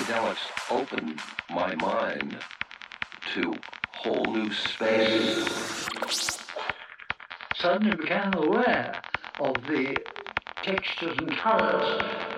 psychedelics opened my mind to whole new spaces. Suddenly became aware of the textures and colours